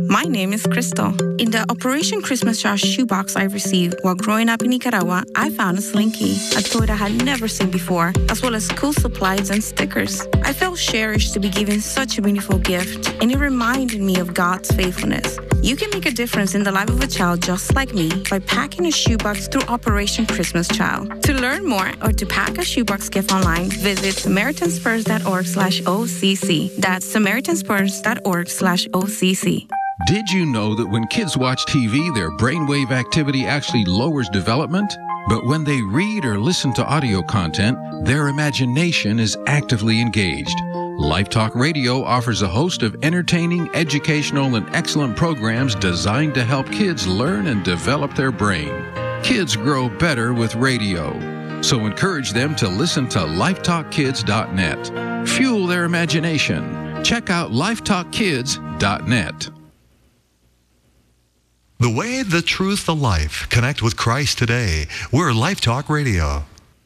My name is Crystal. In the Operation Christmas Child shoebox I received while growing up in Nicaragua, I found a Slinky, a toy I had never seen before, as well as cool supplies and stickers. I felt cherished to be given such a meaningful gift, and it reminded me of God's faithfulness. You can make a difference in the life of a child just like me by packing a shoebox through Operation Christmas Child. To learn more or to pack a shoebox gift online, visit SamaritanSpurs.org/OCC. That's SamaritanSpurs.org/OCC. Did you know that when kids watch TV, their brainwave activity actually lowers development? But when they read or listen to audio content, their imagination is actively engaged. LifeTalk Radio offers a host of entertaining, educational, and excellent programs designed to help kids learn and develop their brain. Kids grow better with radio. So encourage them to listen to LifeTalkKids.net. Fuel their imagination. Check out LifeTalkKids.net. The way, the truth, the life. Connect with Christ today. We're Life Talk Radio.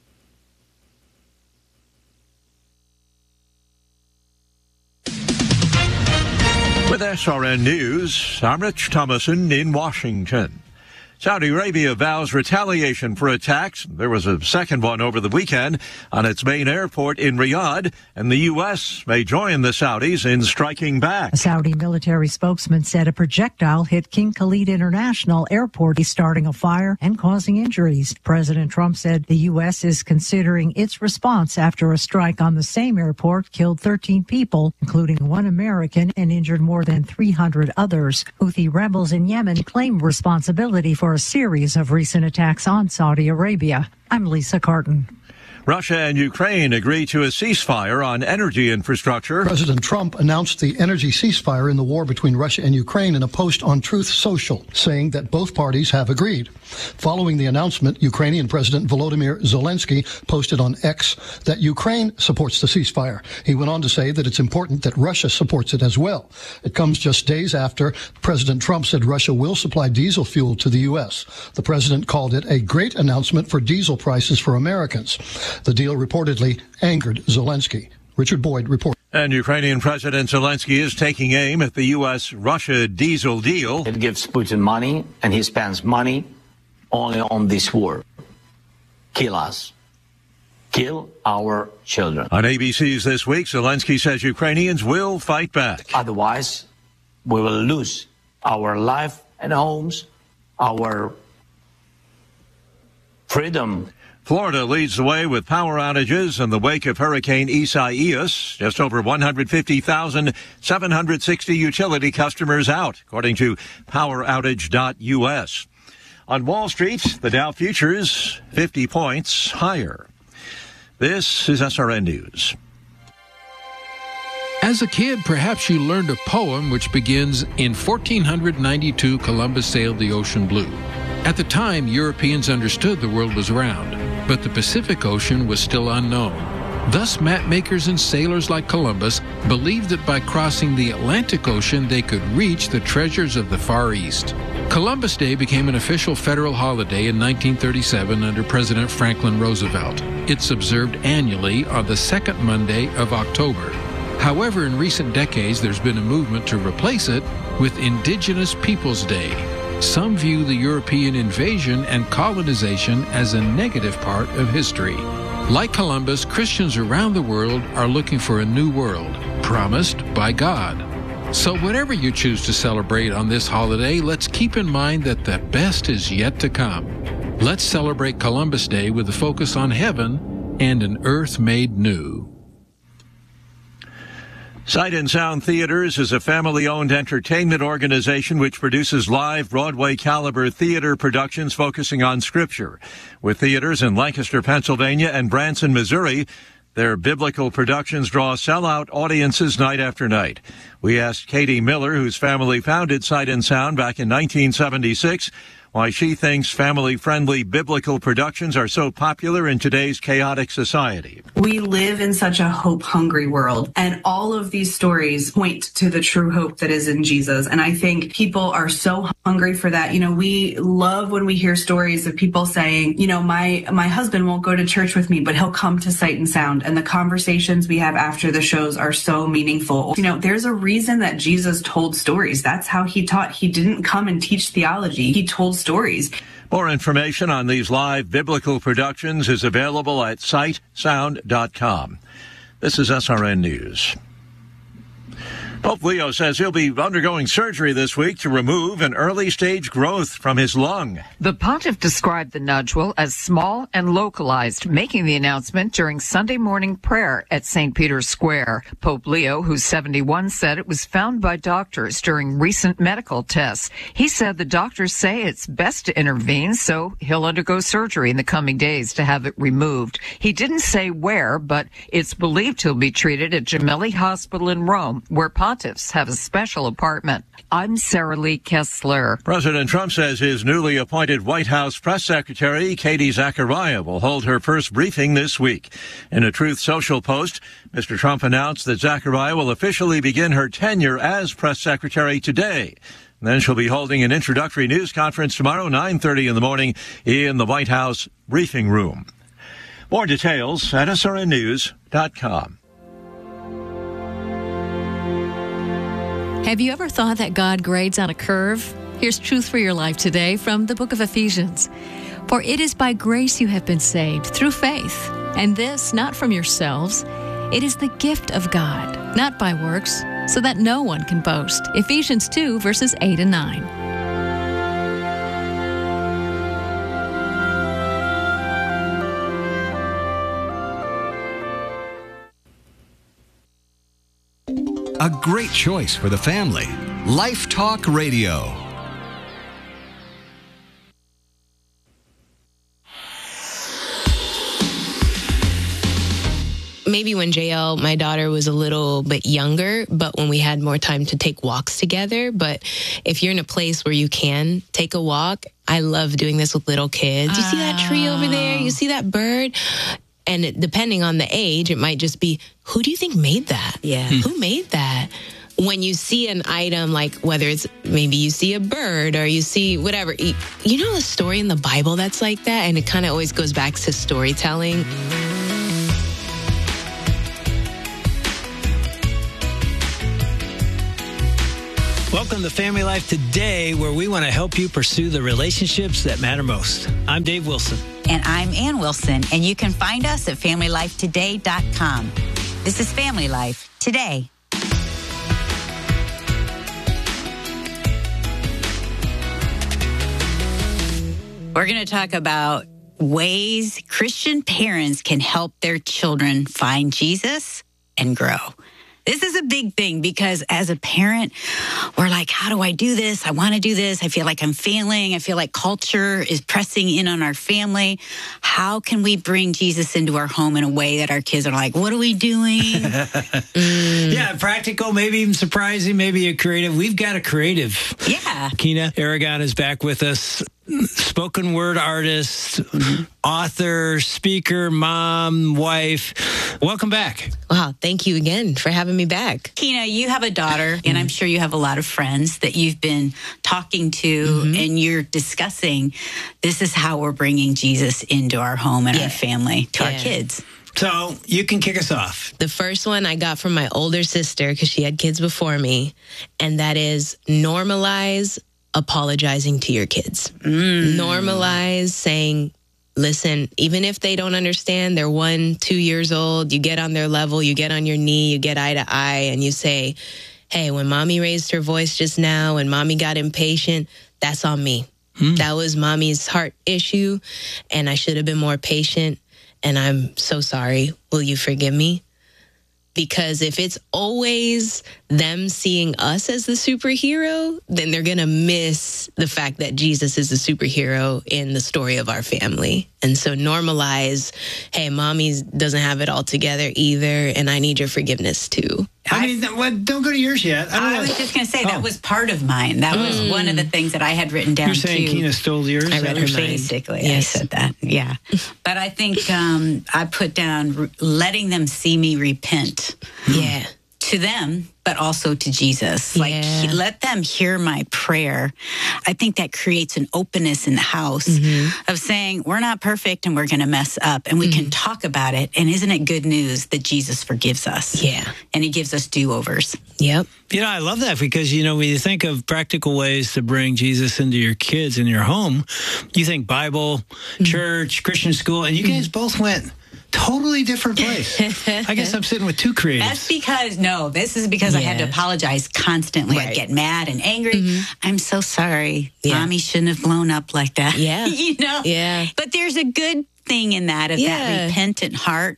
With SRN News, I'm Rich Thomason in Washington. Saudi Arabia vows retaliation for attacks. There was a second one over the weekend on its main airport in Riyadh, and the U.S. may join the Saudis in striking back. A Saudi military spokesman said a projectile hit King Khalid International Airport, starting a fire and causing injuries. President Trump said the U.S. is considering its response after a strike on the same airport killed 13 people, including one American, and injured more than 300 others. Houthi rebels in Yemen claim responsibility for a series of recent attacks on Saudi Arabia. I'm Lisa Carton. Russia and Ukraine agree to a ceasefire on energy infrastructure. President Trump announced the energy ceasefire in the war between Russia and Ukraine in a post on Truth Social, saying that both parties have agreed. Following the announcement, Ukrainian President Volodymyr Zelensky posted on X that Ukraine supports the ceasefire. He went on to say that it's important that Russia supports it as well. It comes just days after President Trump said Russia will supply diesel fuel to the U.S. The president called it a great announcement for diesel prices for Americans. The deal reportedly angered Zelensky. Richard Boyd reports. And Ukrainian President Zelensky is taking aim at the U.S.-Russia diesel deal. It gives Putin money, and he spends money only on this war. Kill us. Kill our children. On ABC's This Week, Zelensky says Ukrainians will fight back. Otherwise, we will lose our life and homes, our freedom. Florida leads the way with power outages in the wake of Hurricane Isaias. Just over 150,760 utility customers out, according to poweroutage.us. On Wall Street, the Dow futures 50 points higher. This is SRN News. As a kid, perhaps you learned a poem which begins, "In 1492, Columbus sailed the ocean blue." At the time, Europeans understood the world was round, but the Pacific Ocean was still unknown. Thus, mapmakers and sailors like Columbus believed that by crossing the Atlantic Ocean, they could reach the treasures of the Far East. Columbus Day became an official federal holiday in 1937 under President Franklin Roosevelt. It's observed annually on the second Monday of October. However, in recent decades, there's been a movement to replace it with Indigenous Peoples Day. Some view the European invasion and colonization as a negative part of history. Like Columbus, Christians around the world are looking for a new world, promised by God. So whatever you choose to celebrate on this holiday, let's keep in mind that the best is yet to come. Let's celebrate Columbus Day with a focus on heaven and an earth made new. Sight and Sound Theaters is a family-owned entertainment organization which produces live Broadway-caliber theater productions focusing on Scripture. With theaters in Lancaster, Pennsylvania and Branson, Missouri, their biblical productions draw sellout audiences night after night. We asked Katie Miller, whose family founded Sight and Sound back in 1976, why she thinks family-friendly biblical productions are so popular in today's chaotic society. We live in such a hope-hungry world, and all of these stories point to the true hope that is in Jesus. And I think people are so hungry for that. You know, we love when we hear stories of people saying, you know, my husband won't go to church with me, but he'll come to Sight and Sound. And the conversations we have after the shows are so meaningful. You know, there's a reason that Jesus told stories. That's how he taught. He didn't come and teach theology. He told stories. More information on these live biblical productions is available at sightsound.com. This is SRN News. Pope Leo says he'll be undergoing surgery this week to remove an early-stage growth from his lung. The pontiff described the nodule as small and localized, making the announcement during Sunday morning prayer at St. Peter's Square. Pope Leo, who's 71, said it was found by doctors during recent medical tests. He said the doctors say it's best to intervene, so he'll undergo surgery in the coming days to have it removed. He didn't say where, but it's believed he'll be treated at Gemelli Hospital in Rome, where pontiffs have a special apartment. I'm Sarah Lee Kessler. President Trump says his newly appointed White House press secretary, Katie Zachariah, will hold her first briefing this week. In a Truth Social post, Mr. Trump announced that Zachariah will officially begin her tenure as press secretary today. Then she'll be holding an introductory news conference tomorrow, 9:30 in the morning, in the White House briefing room. More details at srnnews.com. Have you ever thought that God grades on a curve? Here's truth for your life today from the book of Ephesians. For it is by grace you have been saved through faith, and this not from yourselves. It is the gift of God, not by works, so that no one can boast. Ephesians 2, verses 8 and 9. A great choice for the family. Life Talk Radio. Maybe when JL, my daughter, was a little bit younger, but when we had more time to take walks together. But if you're in a place where you can take a walk, I love doing this with little kids. You see that tree over there? You see that bird? And depending on the age, it might just be, who do you think made that? Yeah. Who made that? When you see an item, like whether it's maybe you see a bird or you see whatever, you know a story in the Bible that's like that? And it kind of always goes back to storytelling. Welcome to Family Life Today, where we want to help you pursue the relationships that matter most. I'm Dave Wilson. And I'm Ann Wilson, and you can find us at FamilyLifeToday.com. This is Family Life Today. We're going to talk about ways Christian parents can help their children find Jesus and grow. This is a big thing because as a parent, we're like, how do I do this? I want to do this. I feel like I'm failing. I feel like culture is pressing in on our family. How can we bring Jesus into our home in a way that our kids are like, what are we doing? Yeah, practical, maybe even surprising, maybe a creative. We've got a creative. Yeah. Kina Aragon is back with us. Spoken word artist, author, speaker, mom, wife. Welcome back. Wow, thank you again for having me back. Kina, you have a daughter, and I'm sure you have a lot of friends that you've been talking to, and you're discussing, this is how we're bringing Jesus into our home and our family, to our kids. So you can kick us off. The first one I got from my older sister because she had kids before me, and that is normalize apologizing to your kids. Normalize saying, listen, even if they don't understand, they're 1, 2 years old, you get on their level, you get on your knee, you get eye to eye, and you say, hey, when mommy raised her voice just now, when mommy got impatient, that's on me. That was mommy's heart issue, and I should have been more patient, and I'm so sorry. Will you forgive me? Because if it's always them seeing us as the superhero, then they're going to miss the fact that Jesus is the superhero in the story of our family. And so normalize, hey, mommy doesn't have it all together either, and I need your forgiveness too. don't go to yours yet. I was just going to say that was part of mine. That was one of the things that I had written down. You're saying Kina stole yours? I read her face. Basically, yes. I said that. Yeah. But I think I put down letting them see me repent. Yeah. To them, but also to Jesus. Like, let them hear my prayer. I think that creates an openness in the house of saying, we're not perfect and we're going to mess up and we can talk about it. And isn't it good news that Jesus forgives us? Yeah. And he gives us do-overs. Yep. I love that because, when you think of practical ways to bring Jesus into your kids in your home, you think Bible, church, Christian school, and you guys both went totally different place. I guess I'm sitting with two creatives. This is because I had to apologize constantly. I'd get mad and angry. I'm so sorry. Mommy shouldn't have blown up like that. Yeah. Yeah. But there's a good thing in that, of that repentant heart.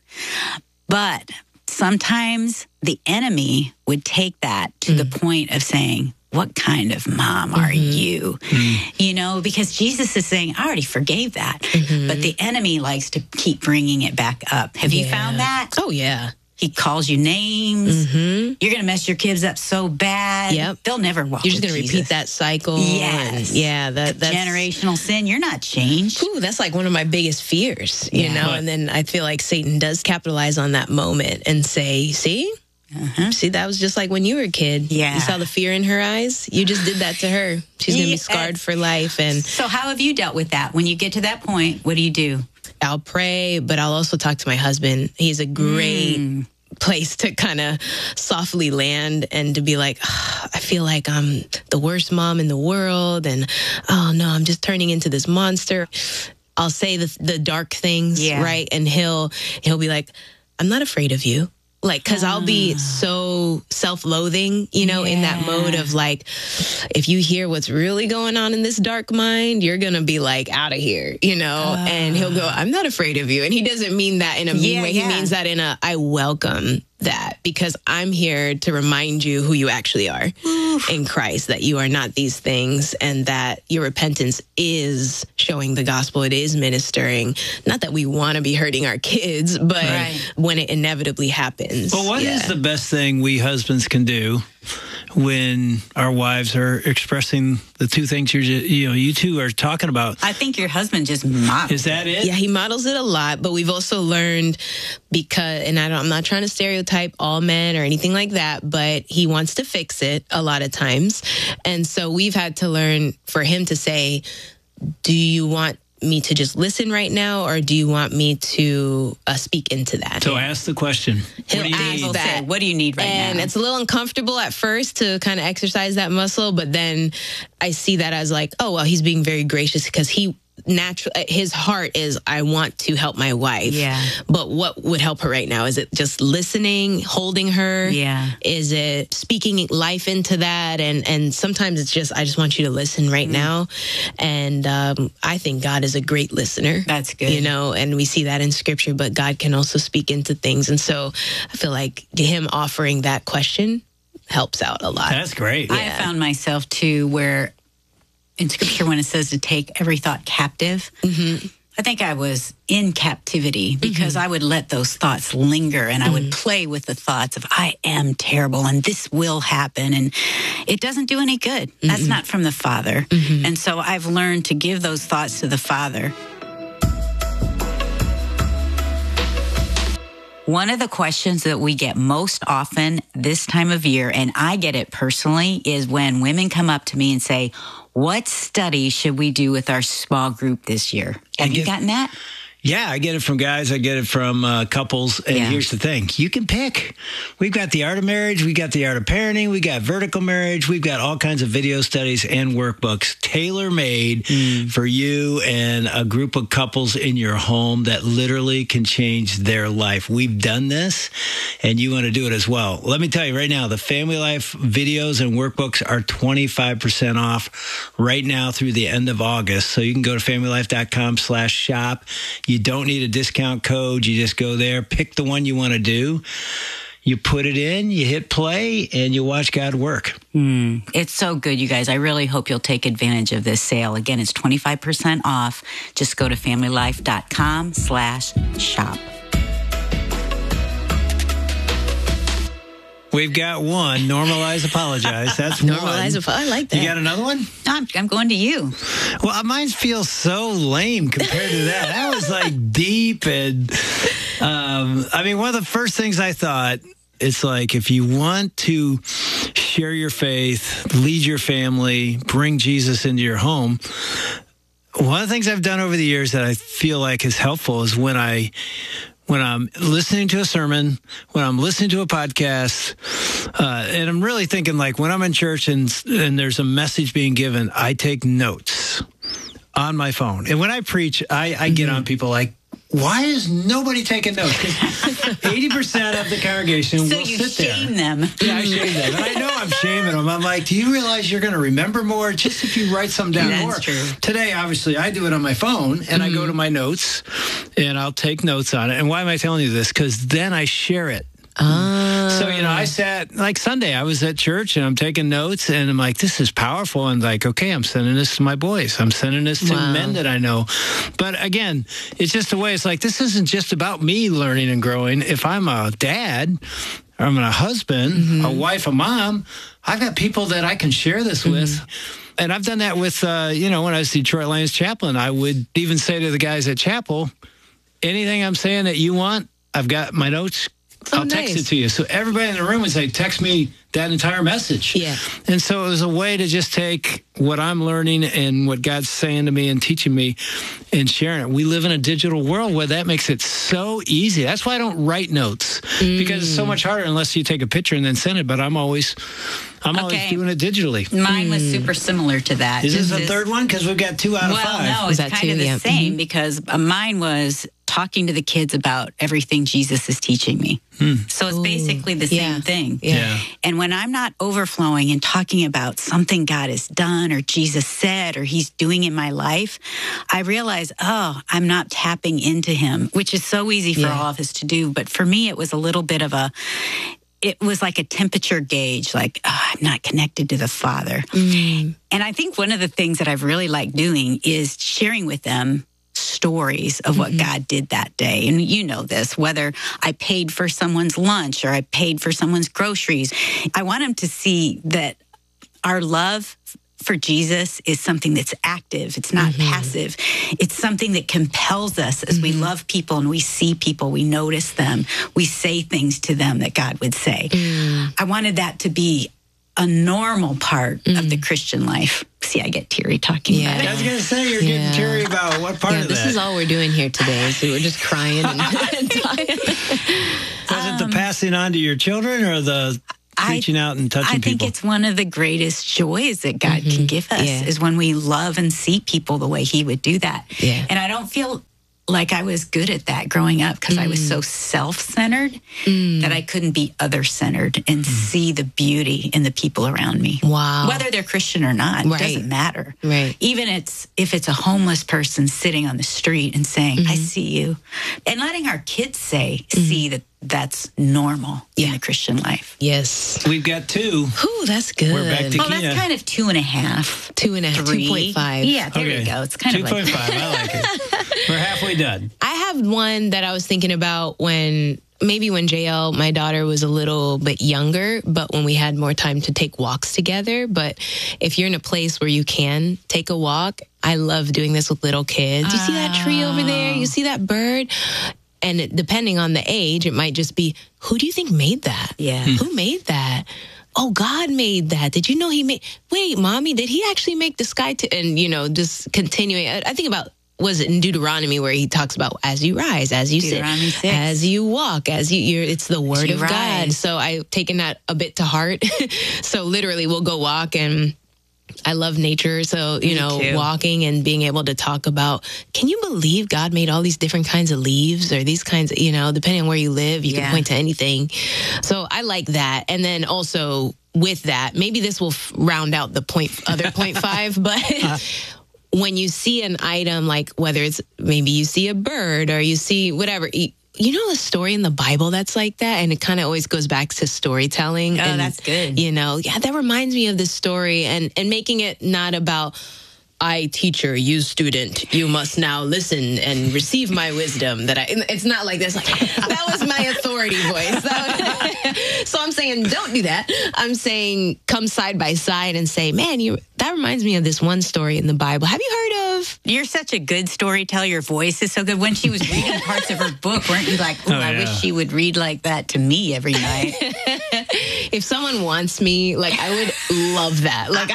But sometimes the enemy would take that to the point of saying, what kind of mom are you? Because Jesus is saying, I already forgave that. But the enemy likes to keep bringing it back up. Have you found that? Oh, yeah. He calls you names. You're going to mess your kids up so bad. Yep. They'll never walk You're just going to repeat that cycle. Yes. That's generational sin. You're not changed. Ooh, that's like one of my biggest fears, you know? And then I feel like Satan does capitalize on that moment and say, see, that was just like when you were a kid. Yeah. You saw the fear in her eyes. You just did that to her. She's going to be scarred for life. And so how have you dealt with that? When you get to that point, what do? I'll pray, but I'll also talk to my husband. He's a great place to kind of softly land and to be like, I feel like I'm the worst mom in the world. And, oh no, I'm just turning into this monster. I'll say the dark things, right? And he'll be like, I'm not afraid of you. Like, because I'll be so self-loathing, in that mode of like, if you hear what's really going on in this dark mind, you're going to be like, out of here, and he'll go, I'm not afraid of you. And he doesn't mean that in a mean way. He means that in I welcome that because I'm here to remind you who you actually are in Christ, that you are not these things and that your repentance is showing the gospel. It is ministering. Not that we want to be hurting our kids, but when it inevitably happens. Well, what is the best thing we husbands can do when our wives are expressing the two things you two are talking about? I think your husband just models. Is that it? Yeah, he models it a lot, but we've also learned and I'm not trying to stereotype all men or anything like that, but he wants to fix it a lot of times. And so we've had to learn for him to say, do you want me to just listen right now, or do you want me to speak into that? So ask the question. He'll ask that. What do you need right now? And it's a little uncomfortable at first to kind of exercise that muscle, but then I see that as like, oh, well, he's being very gracious because his heart is, I want to help my wife. Yeah. But what would help her right now? Is it just listening, holding her? Yeah. Is it speaking life into that? And sometimes it's just, I just want you to listen right now. And I think God is a great listener. That's good. And we see that in scripture, but God can also speak into things. And so I feel like him offering that question helps out a lot. That's great. I found myself too, where in scripture, when it says to take every thought captive, I think I was in captivity because I would let those thoughts linger and I would play with the thoughts of, I am terrible and this will happen. And it doesn't do any good. That's not from the Father. And so I've learned to give those thoughts to the Father. One of the questions that we get most often this time of year, and I get it personally, is when women come up to me and say, what study should we do with our small group this year? Have you gotten that? Yeah, I get it from guys. I get it from couples. And here's the thing. You can pick. We've got the art of marriage. We got the art of parenting. We got vertical marriage. We've got all kinds of video studies and workbooks tailor-made for you and a group of couples in your home that literally can change their life. We've done this, and you want to do it as well. Let me tell you right now, the Family Life videos and workbooks are 25% off right now through the end of August. So you can go to familylife.com/shop. You don't need a discount code. You just go there, pick the one you want to do. You put it in, you hit play, and you watch God work. It's so good, you guys. I really hope you'll take advantage of this sale. Again, it's 25% off. Just go to familylife.com/shop. We've got one. Normalize, apologize. That's one. Normalize, I like that. You got another one? I'm going to you. Well, mine feels so lame compared to that. That was like deep. And I mean, one of the first things I thought, it's like if you want to share your faith, lead your family, bring Jesus into your home, one of the things I've done over the years that I feel like is helpful is when I'm listening to a sermon, when I'm listening to a podcast, and I'm really thinking like when I'm in church and there's a message being given, I take notes on my phone. And when I preach, I get on people like, why is nobody taking notes? 80% of the congregation will sit there. So you shame them. Yeah, I shame them. And I know I'm shaming them. I'm like, do you realize you're going to remember more just if you write something down? That's true. Today, obviously, I do it on my phone, and I go to my notes, and I'll take notes on it. And why am I telling you this? Because then I share it. So, I sat, like Sunday, I was at church and I'm taking notes and I'm like, this is powerful. And like, okay, I'm sending this to my boys. I'm sending this to men that I know. But again, it's just a way, it's like, this isn't just about me learning and growing. If I'm a dad, or I'm a husband, a wife, a mom, I've got people that I can share this with. And I've done that with, when I was Detroit Lions chaplain, I would even say to the guys at chapel, anything I'm saying that you want, I've got my notes. I'll text it to you. So everybody in the room would say, text me that entire message. Yeah. And so it was a way to just take what I'm learning and what God's saying to me and teaching me and sharing it. We live in a digital world where that makes it so easy. That's why I don't write notes because it's so much harder unless you take a picture and then send it. But I'm always doing it digitally. Mine was super similar to that. Is this the third one? Because we've got 2 out of 5. Well, no, it's kind of the same because mine was talking to the kids about everything Jesus is teaching me. So it's basically the same thing. Yeah. And when I'm not overflowing and talking about something God has done or Jesus said or he's doing in my life, I realize, I'm not tapping into him, which is so easy for all of us to do. But for me, it was a little bit of it was like a temperature gauge, like, I'm not connected to the Father. And I think one of the things that I've really liked doing is sharing with them stories of what God did that day. And you know this, whether I paid for someone's lunch or I paid for someone's groceries, I want them to see that our love for Jesus is something that's active. It's not passive. It's something that compels us as we love people and we see people, we notice them, we say things to them that God would say. I wanted that to be a normal part of the Christian life. See, I get teary talking about it. I was going to say, you're getting teary about what part of that? This is all we're doing here today. So we're just crying and talking. Was it the passing on to your children or the reaching out and touching people? I think it's one of the greatest joys that God can give us is when we love and see people the way he would do that. Yeah. And I don't feel like I was good at that growing up because I was so self-centered that I couldn't be other-centered and see the beauty in the people around me. Wow. Whether they're Christian or not, it doesn't matter. Right. Even if it's a homeless person sitting on the street and saying, I see you. And letting our kids see that that's normal in the Christian life. Yes. We've got 2. Ooh, that's good. We're back to Well, that's kind of 2.5. 2.5, 3. 2.5. Yeah, there you go. It's kind of like 2.5. I like it. We're halfway done. I have one that I was thinking about when JL, my daughter, was a little bit younger, but when we had more time to take walks together. But if you're in a place where you can take a walk, I love doing this with little kids. You see that tree over there? You see that bird? And depending on the age, it might just be, who do you think made that? Yeah. Who made that? Oh, God made that. Did you know wait, Mommy, did he actually make the sky? And, just continuing. I think about, was it in Deuteronomy where he talks about as you rise, as you sit, as you walk, it's the word of God. So I've taken that a bit to heart. So literally we'll go walk and I love nature. So, walking and being able to talk about, can you believe God made all these different kinds of leaves or these kinds of, depending on where you live, you can point to anything. So I like that. And then also with that, maybe this will round out the other 0.5, but when you see an item, like whether it's maybe you see a bird or you see whatever, you know, the story in the Bible that's like that, and it kind of always goes back to storytelling. Oh, and, that's good. That reminds me of this story, and making it not about I, teacher, you, student, you must now listen and receive my wisdom. It's not like this. Like, that was my authority voice. So I'm saying, don't do that. I'm saying, come side by side and say, man, that reminds me of this one story in the Bible. Have you heard of? You're such a good storyteller. Your voice is so good. When she was reading parts of her book, weren't you like, I wish she would read like that to me every night? If someone wants me, like, I would love that. Like,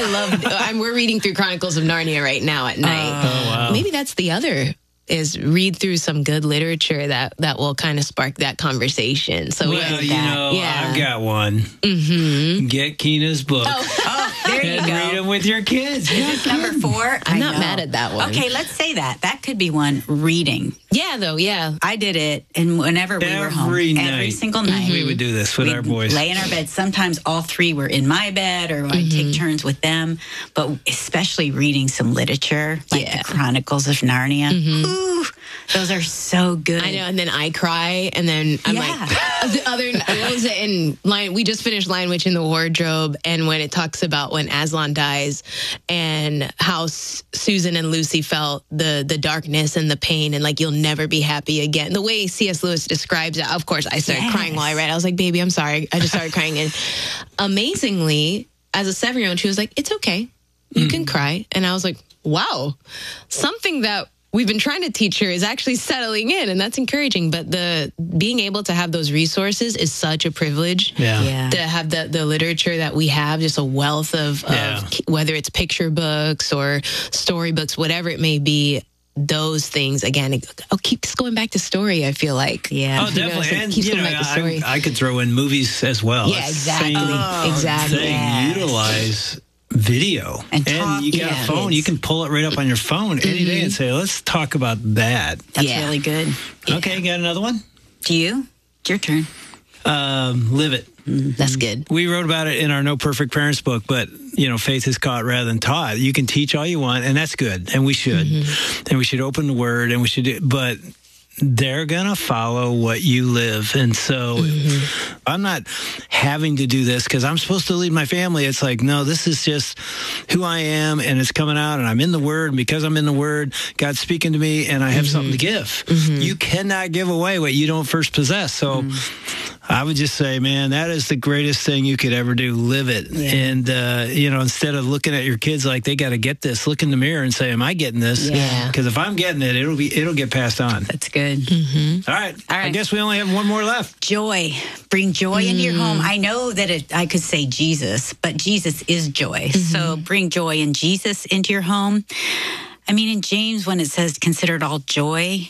we're reading through Chronicles of Narnia right now at night. Oh, wow. Maybe that's the other, is read through some good literature that will kind of spark that conversation. So I've got one. Mm-hmm. Get Keena's book. There you and go. read them with your kids. Is this number 4? I'm not mad at that one. Okay, let's say that. That could be one. Reading. Yeah, though, yeah. I did it, and whenever we were home, every single night, we would do this with our boys. Lay in our bed. Sometimes all 3 were in my bed, or I'd take turns with them. But especially reading some literature, like the Chronicles of Narnia. Ooh, those are so good. I know, and then I cry, and then I'm like, what was it in we just finished Lion Witch in the Wardrobe, and when it talks about when Aslan dies and how Susan and Lucy felt the darkness and the pain, and like, you'll never be happy again. The way C.S. Lewis describes it, of course, I started crying while I read. I was like, baby, I'm sorry. I just started crying. And amazingly, as a 7-year-old, she was like, it's okay. You can cry. And I was like, wow, something that we've been trying to teach her is actually settling in, and that's encouraging. But being able to have those resources is such a privilege. Yeah. To have the literature that we have, just a wealth of whether it's picture books or storybooks, whatever it may be. Those things, again, keeps going back to story, I feel like. Yeah. Oh, definitely. And, keeps going back to story. I could throw in movies as well. Yeah, exactly. Exactly. Utilize video. And you got a phone. You can pull it right up on your phone any day and say, let's talk about that. That's really good. Okay, got another one? Do you? It's your turn. Live it. That's good. We wrote about it in our No Perfect Parents book, but, faith is caught rather than taught. You can teach all you want, and that's good, and we should. And we should open the word, and we should but they're going to follow what you live. And so I'm not having to do this because I'm supposed to lead my family. It's like, no, this is just who I am, and it's coming out, and I'm in the Word. And because I'm in the Word, God's speaking to me, and I have something to give. You cannot give away what you don't first possess. So I would just say, man, that is the greatest thing you could ever do. Live it. And, instead of looking at your kids like they got to get this, look in the mirror and say, am I getting this? Because if I'm getting it, it'll get passed on. That's good. All right. I guess we only have one more left. Joy. Bring joy into your home. I know that I could say Jesus, but Jesus is joy. So bring joy and Jesus into your home. I mean, in James, when it says, consider it all joy,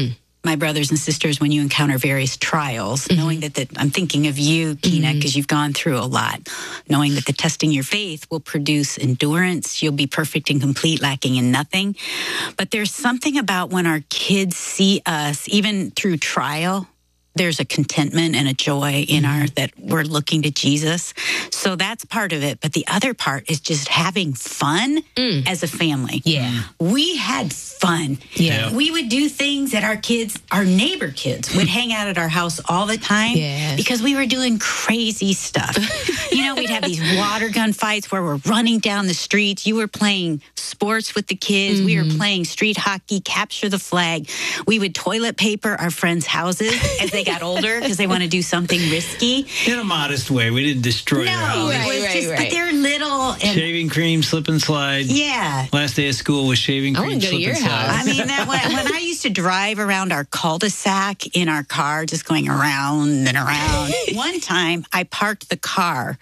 my brothers and sisters, when you encounter various trials, knowing that I'm thinking of you, Keena, because you've gone through a lot, knowing that the testing your faith will produce endurance. You'll be perfect and complete, lacking in nothing. But there's something about when our kids see us, even through trial, there's a contentment and a joy in that we're looking to Jesus. So that's part of it. But the other part is just having fun as a family. Yeah. We had fun. Yeah. We would do things that our neighbor kids would hang out at our house all the time because we were doing crazy stuff. We'd have these water gun fights where we're running down the streets. You were playing sports with the kids. We were playing street hockey, capture the flag. We would toilet paper our friends' houses as they got older because they want to do something risky. In a modest way. We didn't destroy their house. But they're little. And shaving cream, slip and slide. Yeah. Last day of school was shaving cream, slip and slide. I mean, when I used to drive around our cul-de-sac in our car, just going around and around, one time I parked the car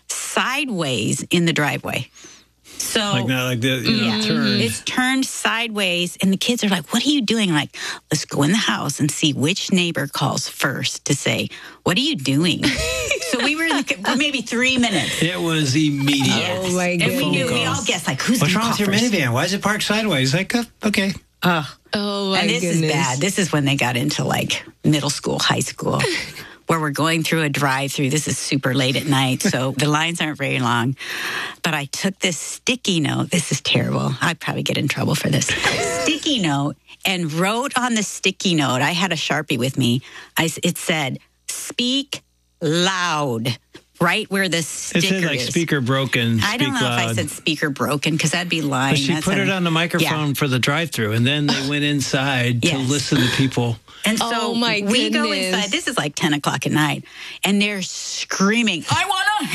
sideways in the driveway. So like the turn. It's turned sideways, and the kids are like, "What are you doing?" I'm like, let's go in the house and see which neighbor calls first to say, "What are you doing?" So we were in for maybe 3 minutes. It was immediate. Oh my goodness! And we all guessed like, "Who's what's wrong with your first? Minivan? Why is it parked sideways?" Like, okay. Oh my and this goodness. is bad. This is when they got into like middle school, high school. Where we're going through a drive-through. This is super late at night, so the lines aren't very long. But I took this sticky note. This is terrible. I'd probably get in trouble for this. Sticky note, and wrote on the sticky note, I had a Sharpie with me. It said, "Speak loud." right where the sticker It said like is. speaker broken, I don't know speak loud. if I said speaker broken because that'd be lying. But she That's put it on the microphone for the drive-through, and then they went inside to listen to people. And so Oh, my we go goodness. inside. This is like 10 o'clock at night. And they're screaming, I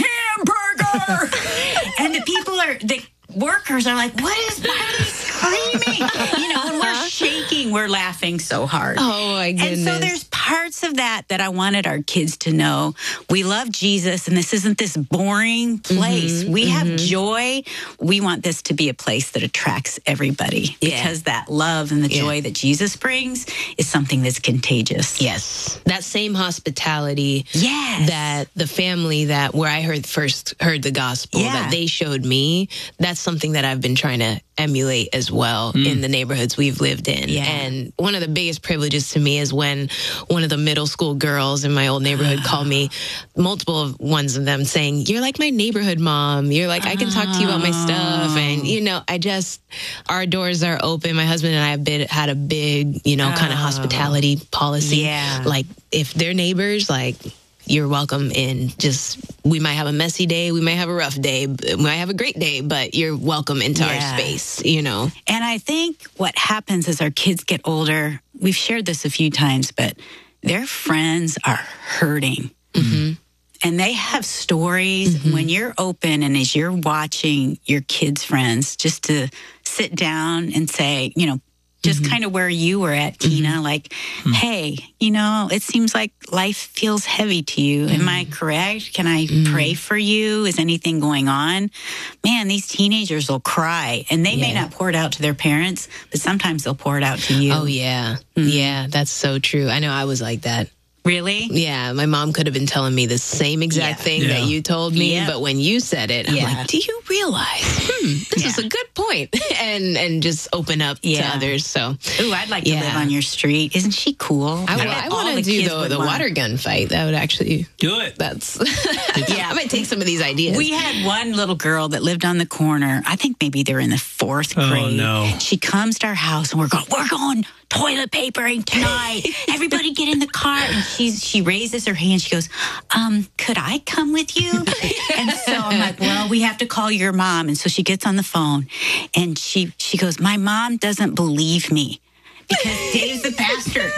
want a hamburger. And the workers are like, why are they screaming? And we're shaking. We're laughing so hard. Oh, my goodness. And so there's parts of that I wanted our kids to know. We love Jesus, and this isn't this boring place. We have joy. We want this to be a place that attracts everybody because that love and the joy that Jesus brings is something that's contagious. Yes. That same hospitality that the family where I first heard the gospel that they showed me, that's something that I've been trying to emulate as well in the neighborhoods we've lived in. Yeah. And one of the biggest privileges to me is when one of the middle school girls in my old neighborhood called me, multiple ones of them saying, you're like my neighborhood mom. You're like, I can talk to you about my stuff. And, our doors are open. My husband and I have had a big, kind of hospitality policy. Yeah. Like if they're neighbors, like, you're welcome in. We might have a messy day. We might have a rough day. We might have a great day, but you're welcome into our space, And I think what happens as our kids get older, we've shared this a few times, but their friends are hurting. Mm-hmm. And they have stories when you're open and as you're watching your kids' friends, just to sit down and say, just kind of where you were at, Tina, like, hey, it seems like life feels heavy to you. Am I correct? Can I pray for you? Is anything going on? Man, these teenagers will cry, and they may not pour it out to their parents, but sometimes they'll pour it out to you. Oh, yeah. Yeah, that's so true. I know I was like that. Really? Yeah, my mom could have been telling me the same exact thing that you told me, but when you said it, I'm like, do you realize, this is a good point, and just open up to others. So, ooh, I'd like to live on your street. Isn't she cool? I want to do the water gun fight. That would actually do it. That's I might take some of these ideas. We had one little girl that lived on the corner. I think maybe they're in the 4th grade. Oh no! She comes to our house and we're going toilet papering tonight. Everybody get in the car. And she raises her hand. She goes, could I come with you? And so I'm like, well, we have to call your mom. And so she gets on the phone and she goes, my mom doesn't believe me because Dave's the pastor,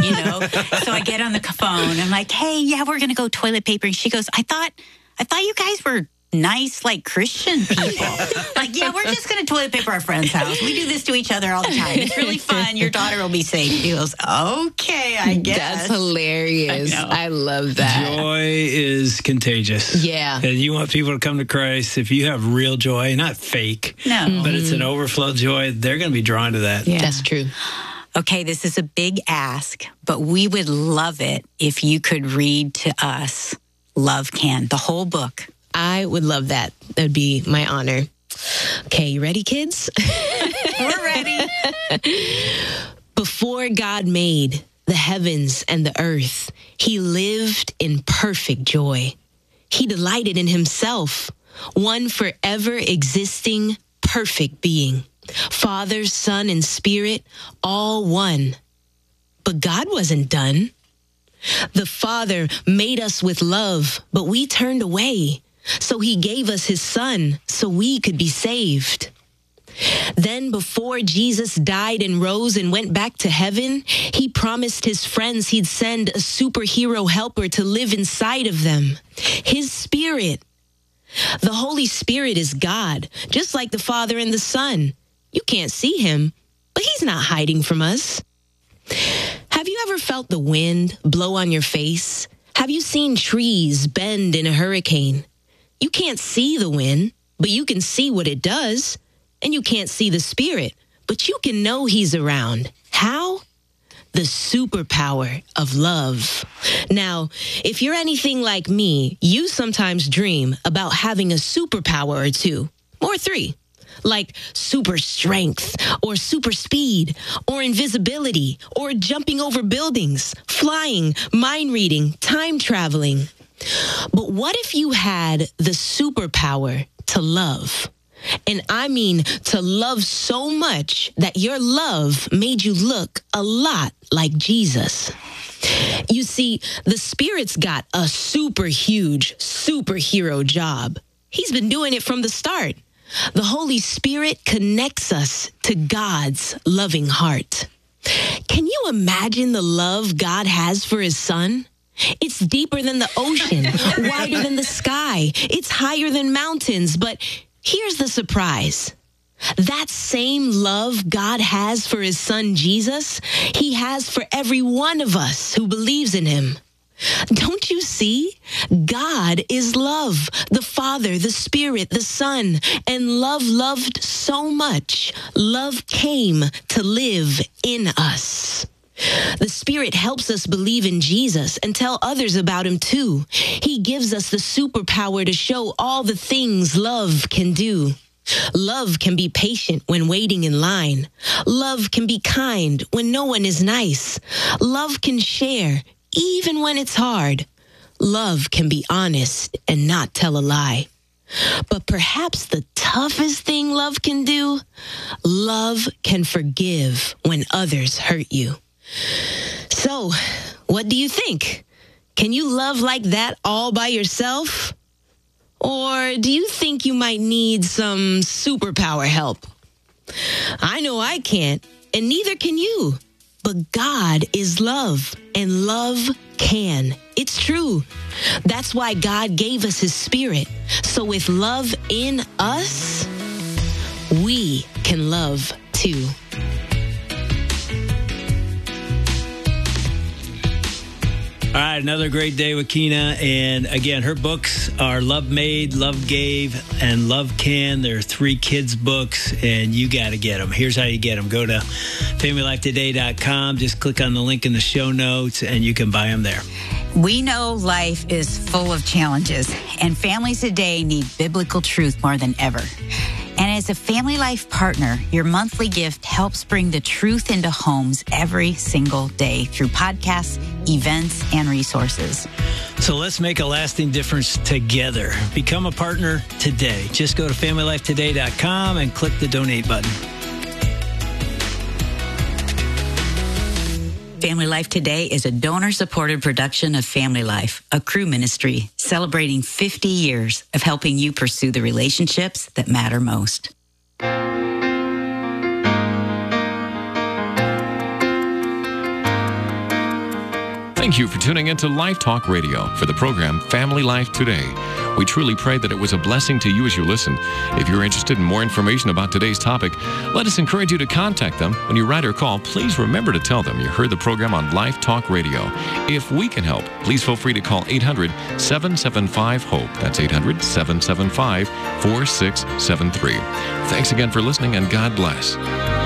So I get on the phone. I'm like, hey, we're going to go toilet papering. She goes, I thought you guys were nice, like Christian people. Like, we're just going to toilet paper our friend's house. We do this to each other all the time. It's really fun. Your daughter will be safe. She goes, okay, I guess. That's hilarious. I love that. Joy is contagious. Yeah. And you want people to come to Christ. If you have real joy, not fake, but it's an overflow joy, they're going to be drawn to that. Yeah. That's true. Okay, this is a big ask, but we would love it if you could read to us Love Can, the whole book. I would love that. That would be my honor. Okay, you ready, kids? We're ready. Before God made the heavens and the earth, he lived in perfect joy. He delighted in himself, one forever existing, perfect being. Father, Son, and Spirit, all one. But God wasn't done. The Father made us with love, but we turned away. So he gave us his Son so we could be saved. Then before Jesus died and rose and went back to heaven, he promised his friends he'd send a superhero helper to live inside of them. His Spirit. The Holy Spirit is God, just like the Father and the Son. You can't see him, but he's not hiding from us. Have you ever felt the wind blow on your face? Have you seen trees bend in a hurricane? You can't see the wind, but you can see what it does. And you can't see the Spirit, but you can know he's around. How? The superpower of love. Now, if you're anything like me, you sometimes dream about having a superpower or 2 or 3. Like super strength or super speed or invisibility or jumping over buildings, flying, mind reading, time traveling. But what if you had the superpower to love? And I mean to love so much that your love made you look a lot like Jesus. You see, the Spirit's got a super huge superhero job. He's been doing it from the start. The Holy Spirit connects us to God's loving heart. Can you imagine the love God has for his Son? It's deeper than the ocean, wider than the sky. It's higher than mountains. But here's the surprise. That same love God has for his Son, Jesus, he has for every one of us who believes in him. Don't you see? God is love, the Father, the Spirit, the Son, and love loved so much. Love came to live in us. The Spirit helps us believe in Jesus and tell others about him too. He gives us the superpower to show all the things love can do. Love can be patient when waiting in line. Love can be kind when no one is nice. Love can share even when it's hard. Love can be honest and not tell a lie. But perhaps the toughest thing love can do, love can forgive when others hurt you. So, what do you think? Can you love like that all by yourself? Or do you think you might need some superpower help? I know I can't, and neither can you. But God is love, and love can. It's true. That's why God gave us his Spirit. So with love in us, we can love too. All right, another great day with Kina. And again, her books are Love Made, Love Gave, and Love Can. They're 3 kids' books, and you got to get them. Here's how you get them. Go to FamilyLifeToday.com. Just click on the link in the show notes, and you can buy them there. We know life is full of challenges, and families today need biblical truth more than ever. And as a Family Life partner, your monthly gift helps bring the truth into homes every single day through podcasts, events, and resources. So let's make a lasting difference together. Become a partner today. Just go to FamilyLifeToday.com and click the donate button. Family Life Today is a donor-supported production of Family Life, a Cru ministry celebrating 50 years of helping you pursue the relationships that matter most. Thank you for tuning into Life Talk Radio for the program Family Life Today. We truly pray that it was a blessing to you as you listen. If you're interested in more information about today's topic, let us encourage you to contact them. When you write or call, please remember to tell them you heard the program on Life Talk Radio. If we can help, please feel free to call 800-775-HOPE. That's 800-775-4673. Thanks again for listening, and God bless.